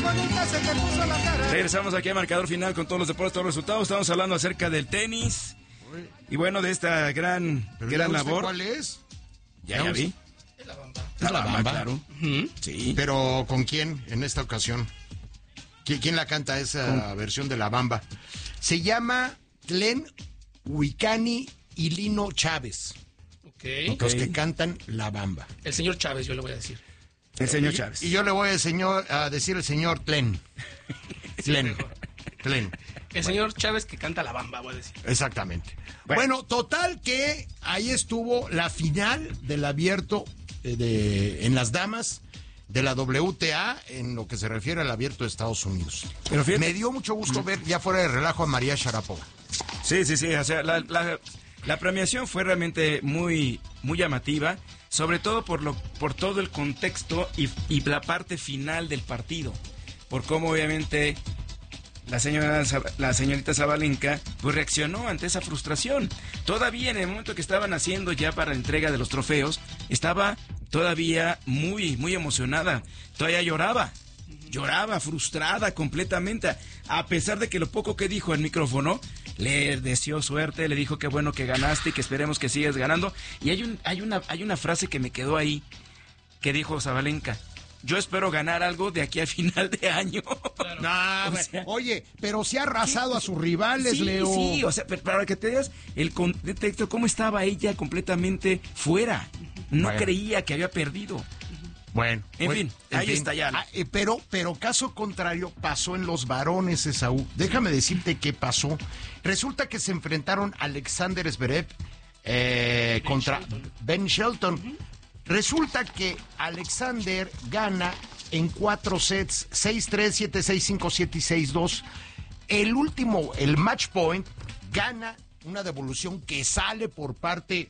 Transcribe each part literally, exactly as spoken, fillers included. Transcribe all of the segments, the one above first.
Regresamos aquí a Marcador Final con todos los deportes, todos los resultados. Estamos hablando acerca del tenis y bueno, de esta gran, gran labor. ¿Cuál es? Ya, ya vi. Es la bamba. Es la bamba, claro. Uh-huh. Sí. Pero ¿con quién en esta ocasión? ¿Quién, quién la canta esa ¿Con? versión de la bamba? Se llama Glenn Wicani y Lino Chávez. Okay. Los okay. que cantan la bamba. El señor Chávez, yo le voy a decir. El señor y, Chávez. Y yo le voy a, señor, a decir el señor Glenn. Glenn. Glenn. El bueno. señor Chávez que canta la bamba, voy a decir. Exactamente. Bueno. bueno, total que ahí estuvo la final del abierto de, de en las damas de la W T A en lo que se refiere al abierto de Estados Unidos. Pero fíjate, me dio mucho gusto ver ya fuera de relajo a María Sharapova. Sí, sí, sí. O sea, la, la, la premiación fue realmente muy, muy llamativa, sobre todo por lo, por todo el contexto y, y la parte final del partido, por cómo obviamente la señora, la señorita Sabalenka pues reaccionó ante esa frustración. Todavía en el momento que estaban haciendo ya para la entrega de los trofeos, estaba todavía muy, muy emocionada. Todavía lloraba, lloraba, frustrada completamente, a pesar de que lo poco que dijo al micrófono, le deseó suerte, le dijo que bueno que ganaste y que esperemos que sigas ganando. Y hay un, hay una, hay una frase que me quedó ahí, que dijo Sabalenka: yo espero ganar algo de aquí a final de año. Claro. No, o sea, oye, pero se ha arrasado sí, a sus rivales, sí, Leo. Sí, o sea, pero para que te digas el contexto, cómo estaba ella completamente fuera. No bueno. creía que había perdido. Bueno, en bueno, fin, en ahí fin. está ya. Ah, eh, pero, pero caso contrario pasó en los varones, Esaú. Déjame decirte qué pasó. Resulta que se enfrentaron Alexander Zverev eh, ben contra Shelton. Ben Shelton. Uh-huh. Resulta que Alexander gana en cuatro sets, seis tres, siete seis, cinco siete y seis dos. El último, el match point, gana una devolución que sale por parte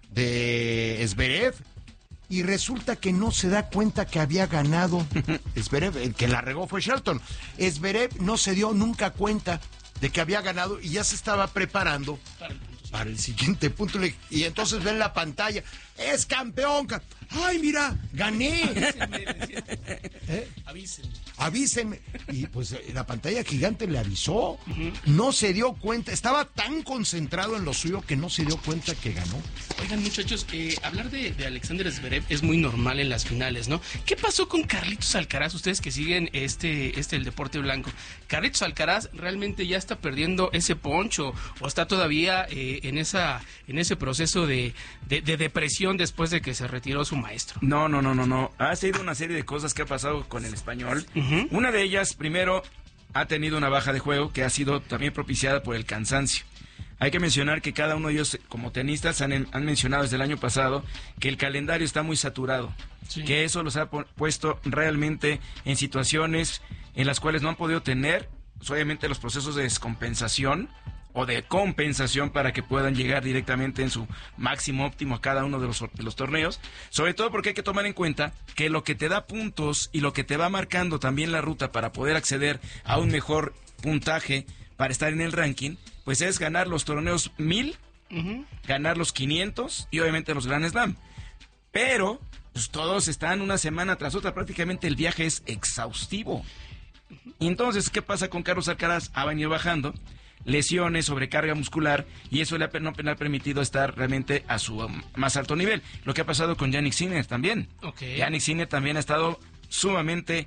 de Zverev. Y resulta que no se da cuenta que había ganado Zverev, el que la regó fue Shelton. Zverev no se dio nunca cuenta de que había ganado y ya se estaba preparando para el, punto, sí. para el siguiente punto. Y entonces ven la pantalla, ¡es campeón! ¡Ay, mira, gané! ¿Eh? Avísenme. Avísenme. Y pues la pantalla gigante le avisó. Uh-huh. No se dio cuenta. Estaba tan concentrado en lo suyo que no se dio cuenta que ganó. Oigan, muchachos, eh, hablar de, de Alexander Zverev es muy normal en las finales, ¿no? ¿Qué pasó con Carlitos Alcaraz? Ustedes que siguen este, este el deporte blanco. ¿Carlitos Alcaraz realmente ya está perdiendo ese poncho o está todavía eh, en esa en ese proceso de, de, de depresión después de que se retiró su maestro? No, no, no, no, no. Ha sido una serie de cosas que ha pasado con el español. Uh-huh. Una de ellas, primero, ha tenido una baja de juego que ha sido también propiciada por el cansancio. Hay que mencionar que cada uno de ellos, como tenistas, han, han mencionado desde el año pasado que el calendario está muy saturado. Sí. Que eso los ha pu- puesto realmente en situaciones en las cuales no han podido tener, obviamente, los procesos de descompensación o de compensación para que puedan llegar directamente en su máximo óptimo a cada uno de los, de los torneos, sobre todo porque hay que tomar en cuenta que lo que te da puntos y lo que te va marcando también la ruta para poder acceder a un mejor puntaje para estar en el ranking, pues es ganar los torneos mil, uh-huh. ganar los quinientos y obviamente los Grand Slam. Pero pues todos están una semana tras otra, prácticamente el viaje es exhaustivo. Y entonces, ¿qué pasa con Carlos Alcaraz? Ha venido bajando lesiones, sobrecarga muscular, y eso le ha, no le ha permitido estar realmente a su um, más alto nivel. Lo que ha pasado con Jannik Sinner también. Okay. Jannik Sinner también ha estado sumamente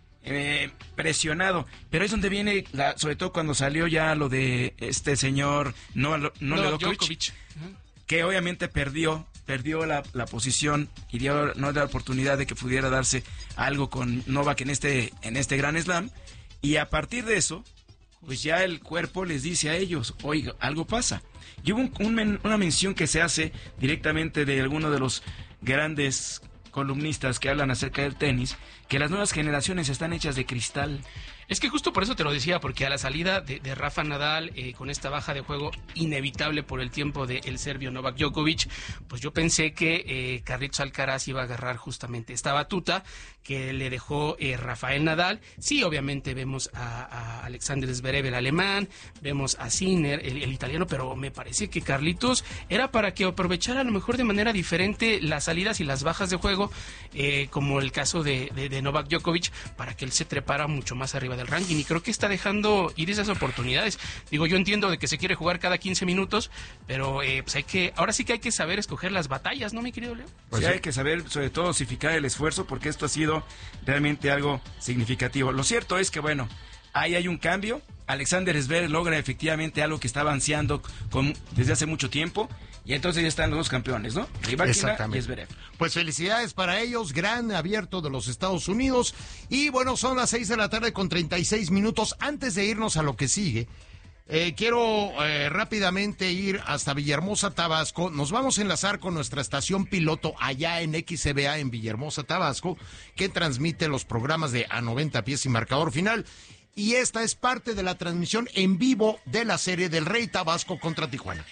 eh, presionado, pero es donde viene, la, sobre todo cuando salió ya lo de este señor Novak no, no, Djokovic, uh-huh. que obviamente perdió perdió la, la posición y dio no la oportunidad de que pudiera darse algo con Novak en este en este Grand Slam, y a partir de eso pues ya el cuerpo les dice a ellos, oiga, algo pasa. Y hubo un, un, una mención que se hace directamente de alguno de los grandes columnistas que hablan acerca del tenis, que las nuevas generaciones están hechas de cristal. Es que justo por eso te lo decía, porque a la salida de, de Rafa Nadal, eh, con esta baja de juego inevitable por el tiempo del serbio Novak Djokovic, pues yo pensé que eh, Carlitos Alcaraz iba a agarrar justamente esta batuta que le dejó eh, Rafael Nadal. Sí, obviamente vemos a, a Alexander Zverev, el alemán, vemos a Sinner, el, el italiano, pero me parece que Carlitos era para que aprovechara a lo mejor de manera diferente las salidas y las bajas de juego juego, eh, como el caso de, de, de Novak Djokovic, para que él se trepara mucho más arriba del ranking. Y creo que está dejando ir esas oportunidades. Digo, yo entiendo de que se quiere jugar cada quince minutos, pero eh, pues hay que, ahora sí que hay que saber escoger las batallas, ¿no, mi querido Leo? Pues sí, hay que saber, sobre todo, dosificar el esfuerzo, porque esto ha sido realmente algo significativo. Lo cierto es que, bueno, ahí hay un cambio. Alexander Zverev logra efectivamente algo que estaba ansiando con, desde hace mucho tiempo, y entonces ya están los dos campeones, ¿no? Rybakina y Zverev. Pues felicidades para ellos, gran abierto de los Estados Unidos. Y bueno, son las seis de la tarde con treinta y seis minutos. Antes de irnos a lo que sigue, eh, quiero eh, rápidamente ir hasta Villahermosa, Tabasco. Nos vamos a enlazar con nuestra estación piloto allá en X C B A en Villahermosa, Tabasco, que transmite los programas de A noventa Pies y Marcador Final. Y esta es parte de la transmisión en vivo de la serie del Rey Tabasco contra Tijuana.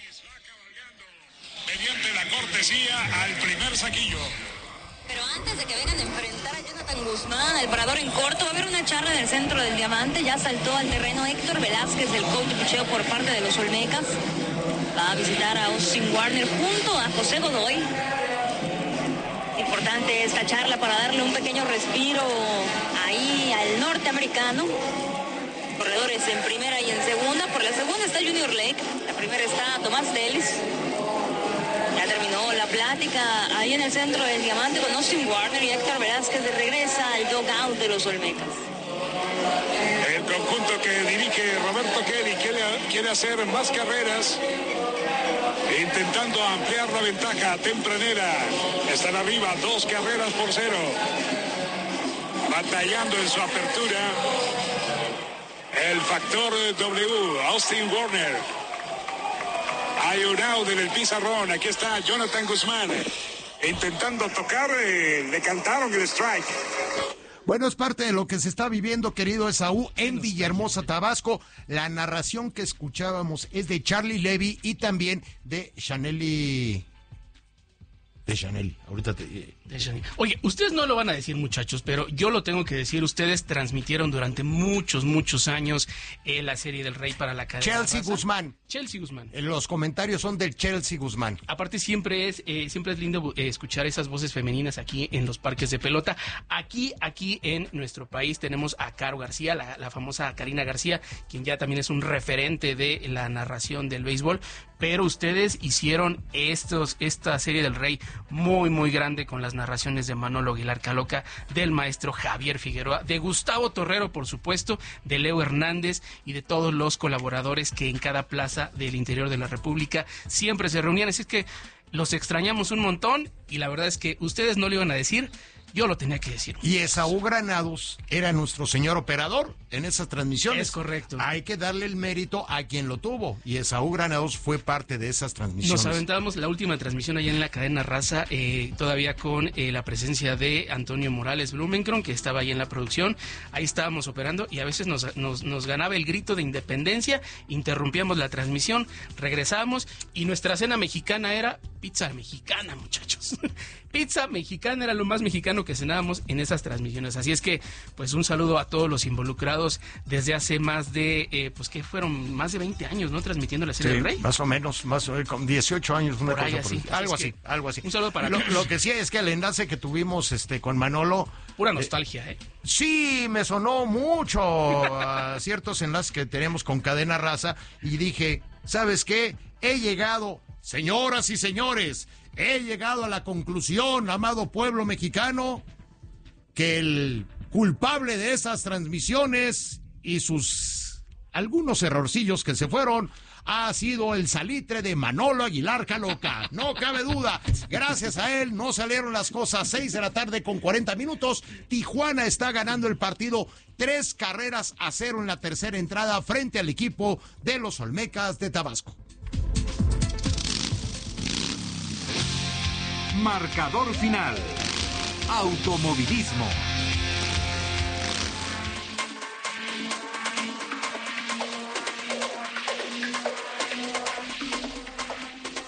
Mediante la cortesía al primer saquillo. Pero antes de que vengan a enfrentar a Jonathan Guzmán, al parador en corto, va a haber una charla en el centro del Diamante. Ya saltó al terreno Héctor Velázquez, del coach de picheo por parte de los Olmecas. Va a visitar a Austin Warner junto a José Godoy. Importante esta charla para darle un pequeño respiro ahí al norteamericano. Corredores en primera y en segunda. Por la segunda está Junior Lake. La primera está Tomás Delis. Ya terminó la plática ahí en el centro del Diamante con Austin Warner y Héctor Velázquez de regresa al dugout de los Olmecas. El conjunto que dirige Roberto Kelly quiere, quiere hacer más carreras, intentando ampliar la ventaja tempranera. Están arriba, dos carreras por cero. Batallando en su apertura el factor W, Austin Warner. Hay un out en el pizarrón. Aquí está Jonathan Guzmán intentando tocar. Eh, le cantaron el strike. Bueno, es parte de lo que se está viviendo, querido Esaú, en Villahermosa, Tabasco. La narración que escuchábamos es de Charlie Levy y también de Chanelli. De Chanelli, ahorita te... De Chanelli. Oye, ustedes no lo van a decir, muchachos, pero yo lo tengo que decir. Ustedes transmitieron durante muchos, muchos años eh, la serie del Rey para la cadena Chelsea Raza. Guzmán. Chelsea Guzmán. Los comentarios son del Chelsea Guzmán. Aparte siempre es eh, siempre es lindo eh, escuchar esas voces femeninas aquí en los parques de pelota. Aquí, aquí en nuestro país tenemos a Caro García, la, la famosa Karina García, quien ya también es un referente de la narración del béisbol. Pero ustedes hicieron estos, esta serie del Rey muy, muy grande con las narraciones de Manolo Aguilar Caloca, del maestro Javier Figueroa, de Gustavo Torrero, por supuesto, de Leo Hernández y de todos los colaboradores que en cada plaza del interior de la República siempre se reunían. Así es que los extrañamos un montón y la verdad es que ustedes no lo iban a decir, yo lo tenía que decir. Y Esaú Granados era nuestro señor operador en esas transmisiones. Es correcto. Hay que darle el mérito a quien lo tuvo. Y Esaú Granados fue parte de esas transmisiones. Nos aventábamos la última transmisión allá en la cadena Raza, eh, todavía con eh, la presencia de Antonio Morales Blumenkron, que estaba ahí en la producción. Ahí estábamos operando y a veces nos, nos, nos ganaba el grito de independencia, interrumpíamos la transmisión, regresábamos y nuestra cena mexicana era pizza mexicana, muchachos. Pizza mexicana era lo más mexicano que cenábamos en esas transmisiones. Así es que, pues un saludo a todos los involucrados desde hace más de, eh, pues que fueron más de veinte años, ¿no? Transmitiendo la serie Sí, del Rey. más o menos, más o menos, con dieciocho años, una Por ahí cosa así. por- algo Así así, es que, algo así. un saludo para lo, todos. lo que sí es que el enlace que tuvimos este con Manolo, Pura nostalgia, ¿eh? sí, me sonó mucho a ciertos enlaces que tenemos con Cadena Raza y dije, ¿sabes qué? He llegado, señoras y señores, he llegado a la conclusión, amado pueblo mexicano, que el culpable de esas transmisiones y sus algunos errorcillos que se fueron ha sido el salitre de Manolo Aguilar Caloca. No cabe duda. Gracias a él no salieron las cosas. Seis de la tarde con cuarenta minutos. Tijuana está ganando el partido tres carreras a cero en la tercera entrada frente al equipo de los Olmecas de Tabasco. Marcador final. Automovilismo.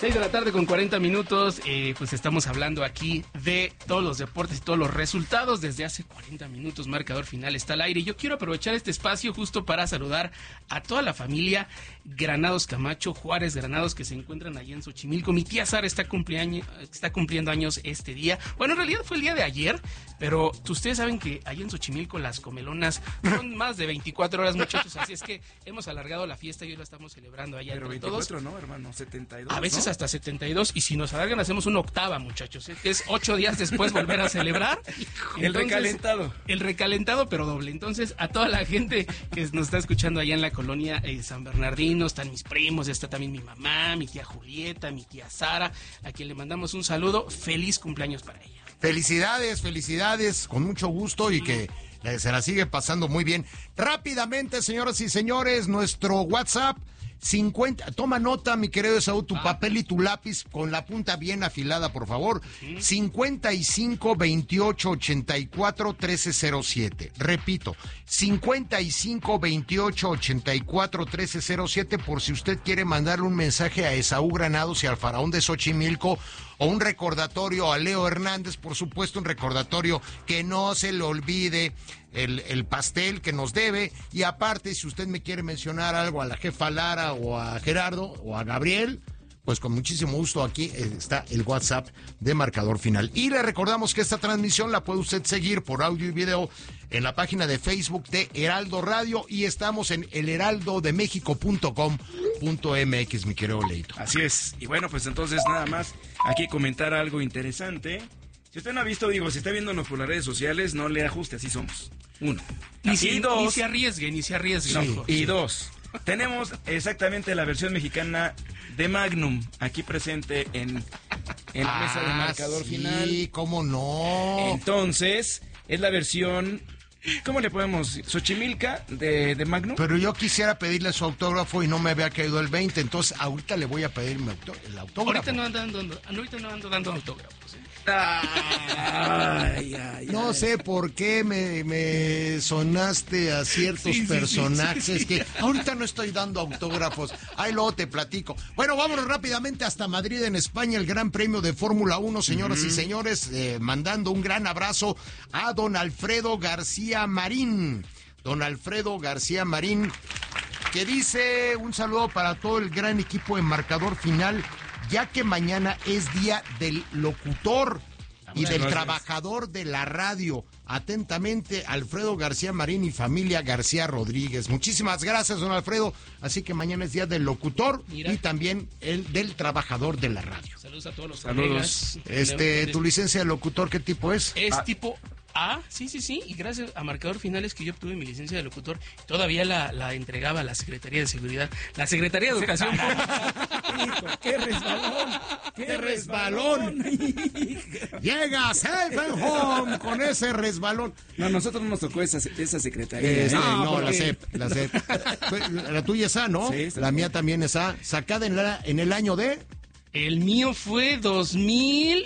seis de la tarde con cuarenta minutos, eh, pues estamos hablando aquí de todos los deportes y todos los resultados. Desde hace cuarenta minutos, Marcador Final está al aire. Y yo quiero aprovechar este espacio justo para saludar a toda la familia Granados Camacho, Juárez Granados, que se encuentran allí en Xochimilco. Mi tía Sara está, está cumpliendo años este día. Bueno, en realidad fue el día de ayer, pero ustedes saben que allí en Xochimilco las comelonas son más de veinticuatro horas, muchachos. Así es que hemos alargado la fiesta y hoy la estamos celebrando allá pero entre veinticuatro, todos. ¿no, hermano? setenta y dos, A veces ¿no? hasta setenta y dos, y si nos alargan hacemos una octava, muchachos, ¿eh? Es ocho días después volver a celebrar. El Entonces, recalentado. El recalentado, pero doble. Entonces, a toda la gente que nos está escuchando allá en la colonia eh, San Bernardino, están mis primos, está también mi mamá, mi tía Julieta, mi tía Sara, a quien le mandamos un saludo. Feliz cumpleaños para ella. Felicidades, felicidades, con mucho gusto y que eh, se la sigue pasando muy bien. Rápidamente, señoras y señores, nuestro WhatsApp cincuenta, toma nota, mi querido Esaú, tu ah. papel y tu lápiz con la punta bien afilada, por favor. ¿Sí? cincuenta y cinco, veintiocho, ochenta y cuatro, trece cero siete. Repito, cincuenta y cinco, veintiocho, ochenta y cuatro, trece cero siete, por si usted quiere mandarle un mensaje a Esaú Granados y al Faraón de Xochimilco, o un recordatorio a Leo Hernández, por supuesto, un recordatorio que no se le olvide el, el pastel que nos debe. Y aparte, si usted me quiere mencionar algo a la jefa Lara o a Gerardo o a Gabriel, pues con muchísimo gusto aquí está el WhatsApp de Marcador Final. Y le recordamos que esta transmisión la puede usted seguir por audio y video en la página de Facebook de Heraldo Radio y estamos en el heraldo de méxico punto com punto m x, mi querido Leito. Así es. Y bueno, pues entonces nada más aquí comentar algo interesante. Si usted no ha visto, digo, si está viéndonos por las redes sociales, no le ajuste, así somos. Uno. Ni, y si, dos. Ni se arriesgue, ni se arriesgue. Sí. No, y dos. Tenemos exactamente la versión mexicana de Magnum aquí presente en, en la ah, mesa de Marcador sí, Final. Sí, cómo no. Entonces, es la versión, ¿cómo le podemos? Xochimilca de, de Magnum. Pero yo quisiera pedirle su autógrafo y no me había caído el veinte, entonces ahorita le voy a pedir mi auto, el autógrafo. Ahorita no ando dando, ahorita no ando dando autógrafos. ¿eh? Ay, ay, no ay. sé por qué me, me sonaste a ciertos sí, personajes sí, sí, sí. que ahorita no estoy dando autógrafos. Ahí luego te platico. Bueno, vámonos rápidamente hasta Madrid, en España, el Gran Premio de Fórmula uno, señoras uh-huh. y señores, eh, mandando un gran abrazo a don Alfredo García Marín. Don Alfredo García Marín, que dice un saludo para todo el gran equipo de Marcador Final, ya que mañana es día del locutor y del trabajador de la radio. Atentamente, Alfredo García Marín y familia García Rodríguez. Muchísimas gracias, don Alfredo. Así que mañana es día del locutor Mira. y también el del trabajador de la radio. Saludos a todos los Saludos. colegas. Este, ¿tu licencia de locutor qué tipo es? Es ah. tipo A, sí, sí, sí, y gracias a Marcador Final es que yo obtuve mi licencia de locutor. Todavía la, la entregaba a la Secretaría de Seguridad, la Secretaría de Educación. ¡Qué resbalón! ¡Qué, ¡Qué resbalón! Llega Safe and Home con ese resbalón. No, nosotros no nos tocó esa, esa secretaría. Este, ¿eh? no, no porque... la C E P, la C E P. La tuya es A, ¿no? Sí, la mía también es A. Sacada en, la, en el año de... El mío fue dos mil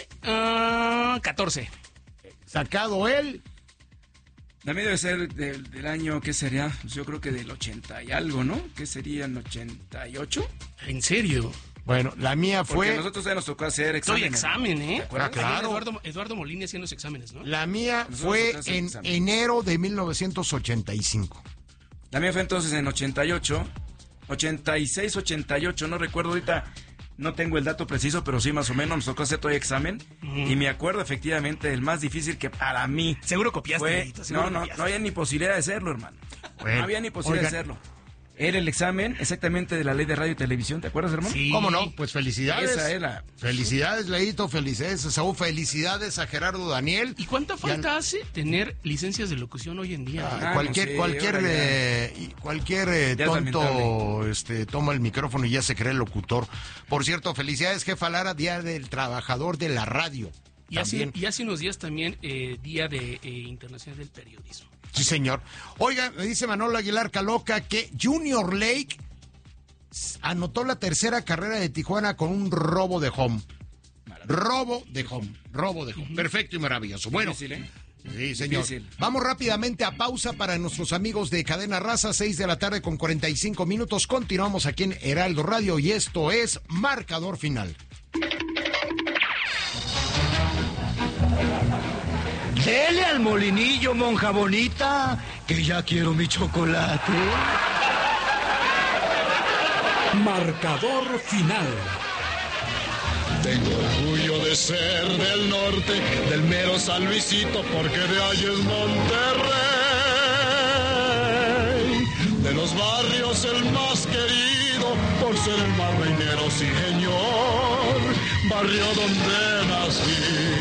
catorce. Sacado él. También debe ser del, del año, ¿qué sería? Pues yo creo que del ochenta y algo, ¿no? ¿Qué serían? ¿ochenta y ocho? ¿En serio? Bueno, la mía fue... Porque a nosotros ya nos tocó hacer exámenes. Soy examen, ¿eh? Ah, claro. Eduardo, Eduardo Molina haciendo los exámenes, ¿no? La mía Nosotros fue en examen. enero de mil novecientos ochenta y cinco. La mía fue entonces en ochenta y ocho, ochenta y seis, ochenta y ocho, no recuerdo ahorita... No tengo el dato preciso, pero sí más o menos nos tocó hacer todo el examen. Mm. Y me acuerdo efectivamente del más difícil que para mí. Seguro copiaste. Fue, Edito, seguro no, no, copiaste. no había ni posibilidad de hacerlo, hermano. Bueno, no había ni posibilidad oigan. de hacerlo. Era el examen exactamente de la ley de radio y televisión, ¿te acuerdas, hermano? Sí. ¿Cómo no? Pues felicidades. Esa era. Felicidades, Leito, felicidades, Saúl, felicidades a Gerardo Daniel. ¿Y cuánta falta al... hace tener licencias de locución hoy en día? Ah, Ah, cualquier no sé, cualquier eh, cualquier eh, tonto este toma el micrófono y ya se cree locutor. Por cierto, felicidades, jefa Lara, Día del Trabajador de la Radio. Y hace, y hace unos días también eh, Día de eh, Internacional del Periodismo. Sí, señor. Oiga, me dice Manolo Aguilar Caloca que Junior Lake anotó la tercera carrera de Tijuana con un robo de home. Robo de home, robo de home. Uh-huh. Perfecto y maravilloso. Bueno, difícil, ¿eh? Sí, señor. Difícil. Vamos rápidamente a pausa para nuestros amigos de Cadena Raza, seis de la tarde con cuarenta y cinco minutos. Continuamos aquí en Heraldo Radio y esto es Marcador Final. Dele al molinillo, monja bonita, que ya quiero mi chocolate. Marcador Final. Tengo orgullo de ser del norte, del mero San Luisito, porque de ahí es Monterrey. De los barrios el más querido, por ser el más reinero, sí señor, barrio donde nací.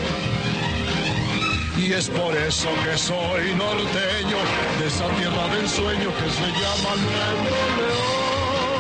Y es por eso que soy norteño, de esa tierra del sueño que se llama Nuevo León.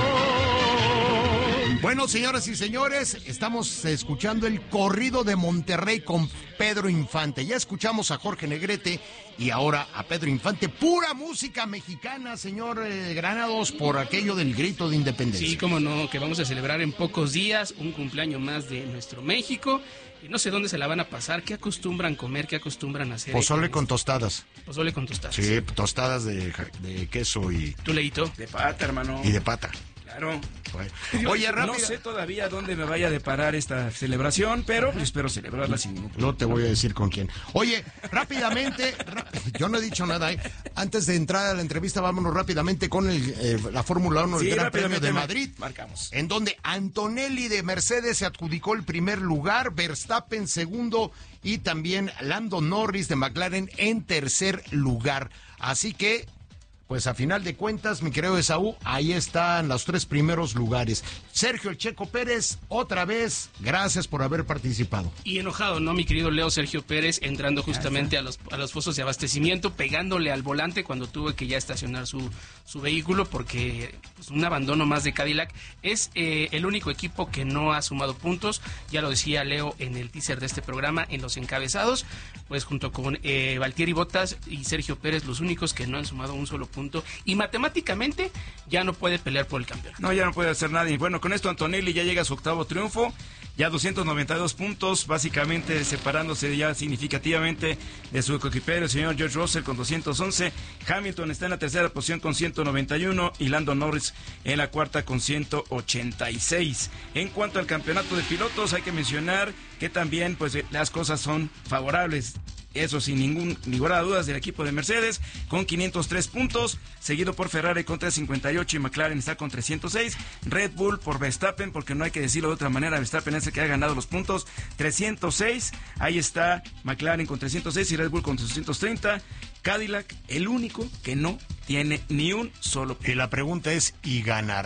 Bueno, señoras y señores, estamos escuchando el corrido de Monterrey con Pedro Infante. Ya escuchamos a Jorge Negrete y ahora a Pedro Infante. Pura música mexicana, señor eh, Granados, por aquello del grito de independencia. Sí, cómo no, que vamos a celebrar en pocos días un cumpleaños más de nuestro México. Y no sé dónde se la van a pasar, qué acostumbran comer, qué acostumbran hacer. Pozole con tostadas. Pozole con tostadas. Sí, tostadas de, de queso y... ¿Tú, Leito? De pata, hermano. Y de pata. Claro. Bueno. Oye, Oye, rápido. no sé todavía dónde me vaya a deparar esta celebración, pero yo espero celebrarla sin ningún problema. No te voy a decir con quién. Oye, rápidamente, yo no he dicho nada. ¿eh? Antes de entrar a la entrevista, vámonos rápidamente con el, eh, la Fórmula uno, el Sí, Gran Premio de rápidamente Madrid. marcamos. En donde Antonelli de Mercedes se adjudicó el primer lugar, Verstappen segundo y también Lando Norris de McLaren en tercer lugar. Así que... pues a final de cuentas, mi querido Esaú, ahí están los tres primeros lugares. Sergio El Checo Pérez, otra vez, gracias por haber participado. Y enojado, ¿no, mi querido Leo Sergio Pérez, entrando justamente a los, a los pozos de abastecimiento, pegándole al volante cuando tuvo que ya estacionar su, su vehículo, porque pues, un abandono más de Cadillac. Es eh, el único equipo que no ha sumado puntos, ya lo decía Leo en el teaser de este programa, en los encabezados, pues junto con eh, Valtieri Bottas y Sergio Pérez, los únicos que no han sumado un solo punto. Y matemáticamente ya no puede pelear por el campeonato. No, ya no puede hacer nada. Y bueno, con esto Antonelli ya llega a su octavo triunfo, ya doscientos noventa y dos puntos, básicamente separándose ya significativamente de su coequipero, el señor George Russell con doscientos once. Hamilton está en la tercera posición con ciento noventa y uno y Lando Norris en la cuarta con ciento ochenta y seis. En cuanto al campeonato de pilotos, hay que mencionar que también pues las cosas son favorables. Eso sin ningún ninguna duda del equipo de Mercedes con quinientos tres puntos, seguido por Ferrari con trescientos cincuenta y ocho y McLaren está con trescientos seis, Red Bull por Verstappen, porque no hay que decirlo de otra manera, Verstappen es el que ha ganado los puntos, trescientos seis, ahí está McLaren con trescientos seis y Red Bull con trescientos treinta, Cadillac el único que no tiene ni un solo punto. Y la pregunta es, ¿y ganar?